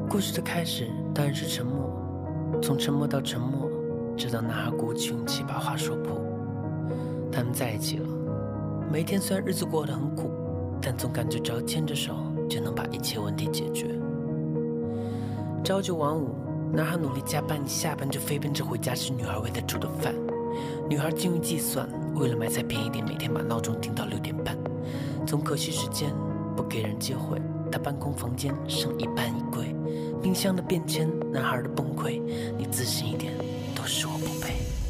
故事的开始当然是沉默，从沉默到沉默，直到男孩鼓起勇气把话说破。他们在一起了，每一天虽然日子过得很苦，但总感觉只要牵着手就能把一切问题解决。朝九晚五，男孩努力加班，一下班就飞奔着回家吃女孩为他煮的饭。女孩精于计算，为了买菜便宜点，每天把闹钟定到6点半。总可惜时间，不给人机会，他搬空房间，剩一半衣柜。冰箱的变迁，男孩的崩溃，你自信一点，都是我不配。